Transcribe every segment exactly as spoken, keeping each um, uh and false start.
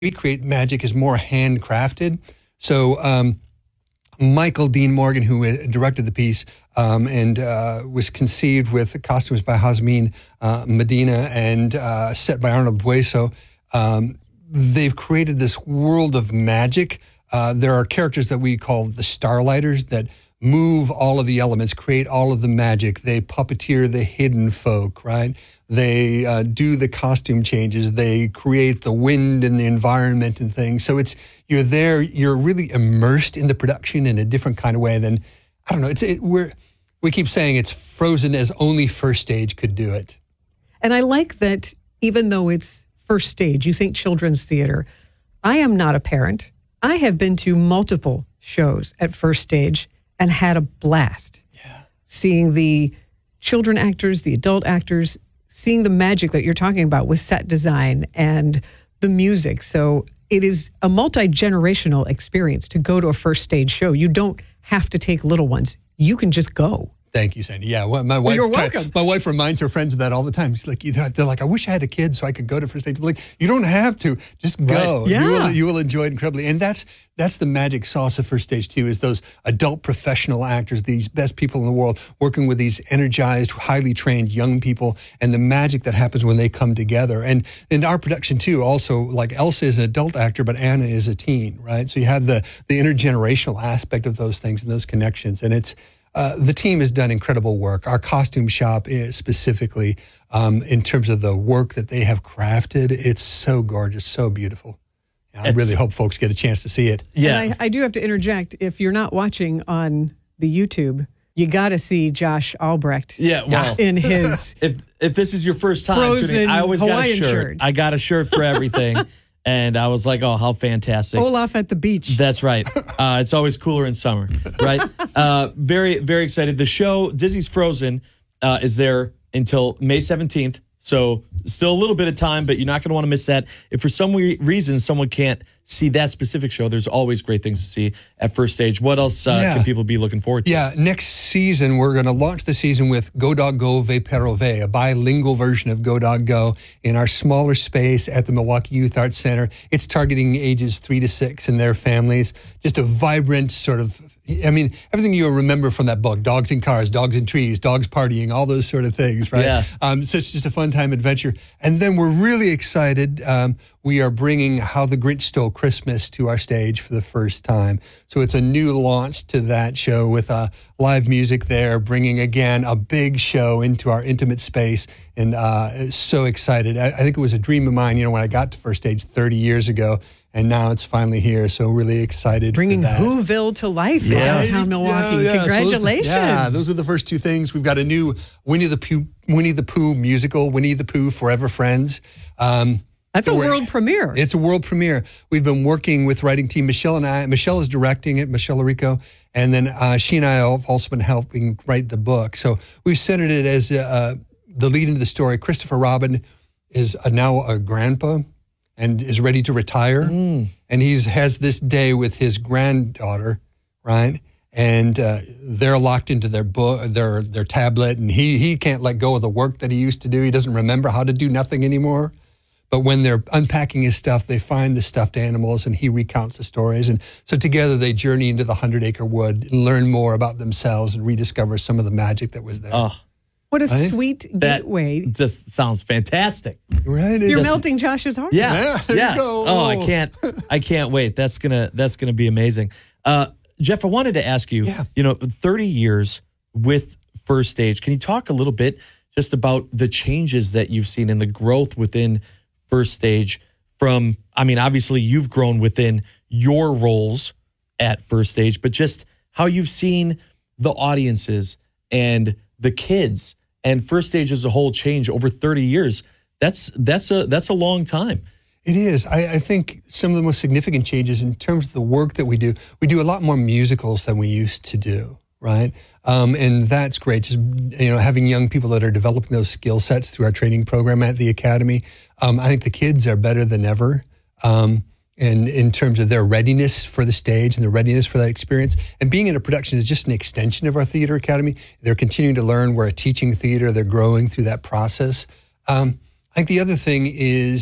we create magic is more handcrafted. So um, Michael Dean Morgan, who directed the piece um, and uh, was conceived with costumes by Jasmine uh, Medina and uh, set by Arnold Bueso, um, they've created this world of magic. Uh, there are characters that we call the Starlighters that move all of the elements, create all of the magic. They puppeteer the hidden folk, right? They uh, do the costume changes. They create the wind and the environment and things. So it's, you're there, you're really immersed in the production in a different kind of way than, I don't know, it's, it, we're, we keep saying it's Frozen as only First Stage could do it. And I like that even though it's First Stage, you think children's theater. I am not a parent. I have been to multiple shows at First Stage and had a blast. Yeah. Seeing the children actors, the adult actors, seeing the magic that you're talking about with set design and the music. So it is a multi-generational experience to go to a First Stage show. You don't have to take little ones. You can just go. Thank you, Sandy. Yeah, well, my wife. You're welcome. My wife reminds her friends of that all the time. She's like, they're like, I wish I had a kid so I could go to First Stage. I'm like, you don't have to. Just go. Right. Yeah. You will, you will enjoy it incredibly. And that's that's the magic sauce of First Stage too. Is those adult professional actors, these best people in the world, working with these energized, highly trained young people, and the magic that happens when they come together. And in our production too, also like Elsa is an adult actor, but Anna is a teen, right? So you have the the intergenerational aspect of those things and those connections, and it's. Uh, the team has done incredible work. Our costume shop is specifically, um, in terms of the work that they have crafted, it's so gorgeous, so beautiful. I It's, really hope folks get a chance to see it. Yeah. And I, I do have to interject. If you're not watching on the YouTube, you got to see Josh Albrecht. Yeah, well, in his if if this is your first time, Frozen tuning in, I always Hawaiian got a shirt. shirt. I got a shirt for everything, and I was like, oh, how fantastic! Olaf at the beach. That's right. Uh, it's always cooler in summer, right? Uh, very, very excited. The show, Disney's Frozen, uh, is there until May seventeenth. So still a little bit of time, but you're not going to want to miss that. If for some re- reason someone can't see that specific show, there's always great things to see at First Stage. What else uh, Yeah. can people be looking forward to? Yeah, next season, we're going to launch the season with Go Dog Go, Ve Perro Ve, a bilingual version of Go Dog Go in our smaller space at the Milwaukee Youth Arts Center. It's targeting ages three to six and their families. Just a vibrant sort of, I mean, everything you remember from that book, dogs in cars, dogs in trees, dogs partying, all those sort of things, right? Yeah. Um, so it's just a fun time adventure. And then we're really excited. Um, we are bringing How the Grinch Stole Christmas to our stage for the first time. So it's a new launch to that show with uh, live music there, bringing, again, a big show into our intimate space. And uh, so excited. I, I think it was a dream of mine, you know, when I got to First Stage thirty years ago. And now it's finally here, so really excited Bringing for that. Whoville to life in Yeah. downtown Milwaukee. Yeah, yeah. So those- Congratulations. yeah, those are the first two things. We've got a new Winnie the Pooh, Winnie the Pooh musical, Winnie the Pooh Forever Friends. Um, That's so a we're- world premiere. It's a world premiere. We've been working with writing team, Michelle and I. Michelle is directing it, Michelle Larico, and then uh, she and I have also been helping write the book. So we've centered it as uh, the lead into the story. Christopher Robin is a, now a grandpa and is ready to retire. Mm. And he has this day with his granddaughter, right? And uh, they're locked into their book, their their tablet, and he he can't let go of the work that he used to do. He doesn't remember how to do nothing anymore. But when they're unpacking his stuff, they find the stuffed animals, and he recounts the stories. And so together they journey into the Hundred Acre Wood and learn more about themselves and rediscover some of the magic that was there. Oh, What a Right? sweet that gateway. just sounds fantastic. Right? You're It's- melting Josh's heart. Yeah, Yeah, there you go. Oh, I can't, I can't wait. That's gonna, that's gonna be amazing. Uh, Jeff, I wanted to ask you. Yeah. You know, thirty years with First Stage. Can you talk a little bit just about the changes that you've seen and the growth within First Stage? From, I mean, obviously you've grown within your roles at First Stage, but just how you've seen the audiences and the kids and First Stage as a whole change over thirty years. That's that's a that's a long time. It is. I, I think some of the most significant changes in terms of the work that we do, we do a lot more musicals than we used to do, right? Um, and that's great. Just, you know, having young people that are developing those skill sets through our training program at the Academy. Um, I think the kids are better than ever. Um, and in terms of their readiness for the stage and their readiness for that experience. And being in a production is just an extension of our theater academy. They're continuing to learn. We're a teaching theater. They're growing through that process. Um, I think the other thing is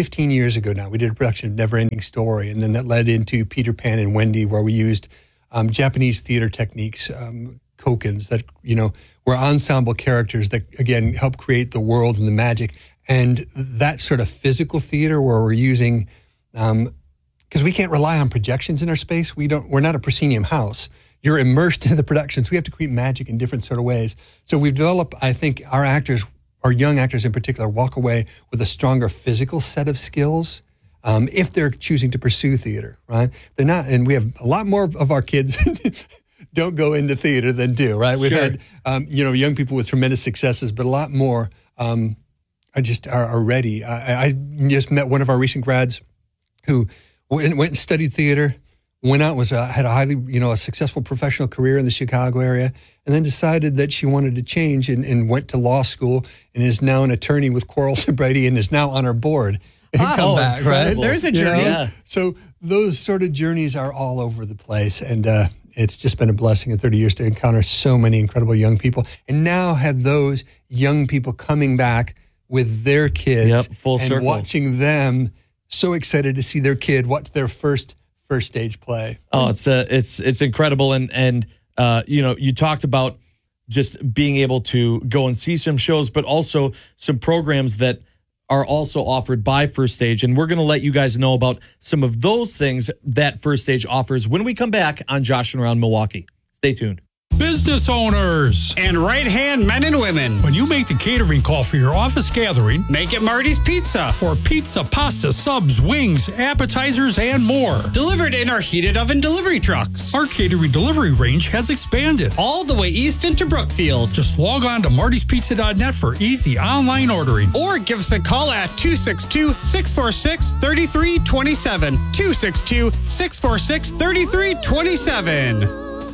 fifteen years ago now, we did a production of Neverending Story, and then that led into Peter Pan and Wendy, where we used um, Japanese theater techniques, um, kokens that, you know, were ensemble characters that, again, help create the world and the magic. And that sort of physical theater where we're using, um, because we can't rely on projections in our space. We don't, we're not a proscenium house. You're immersed in the productions. We have to create magic in different sort of ways. So we've developed, I think, our actors, our young actors in particular, walk away with a stronger physical set of skills um, if they're choosing to pursue theater, right? They're not, and we have a lot more of our kids don't go into theater than do, right? We've Sure. had, um, you know, young people with tremendous successes, but a lot more um, are just are, are ready. I, I just met one of our recent grads who went, went and studied theater, went out, was a, had a highly, you know, a successful professional career in the Chicago area, and then decided that she wanted to change and, and went to law school and is now an attorney with Quarles and Brady and is now on our board. And Wow. come Oh, back, right? incredible. There's a You know? journey. Yeah. So those sort of journeys are all over the place, and uh, it's just been a blessing in thirty years to encounter so many incredible young people, and now have those young people coming back with their kids Yep, full and circle. watching them so excited to see their kid watch their first first stage play. Oh, it's uh, it's it's incredible, and and uh, you know, you talked about just being able to go and see some shows, but also some programs that are also offered by First Stage, and we're going to let you guys know about some of those things that First Stage offers when we come back on Josh and Around Milwaukee. Stay tuned. Business owners, and right-hand men and women. when you make the catering call for your office gathering, Make it Marty's Pizza. for pizza, pasta, subs, wings, appetizers, and more, Delivered in our heated oven delivery trucks. our catering delivery range has expanded. All the way east into Brookfield. Just log on to martys pizza dot net for easy online ordering. Or give us a call at two six two, six four six, three three two seven. two six two, six four six, three three two seven.